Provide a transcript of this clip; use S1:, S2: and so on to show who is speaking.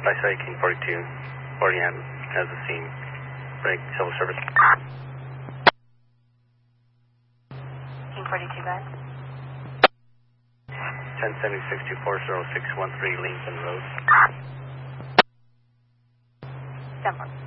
S1: I say King 42, Orion has the scene. Break, civil service.
S2: King 42, bad.
S1: 1076-240613 Lincoln Road.
S2: 10-4.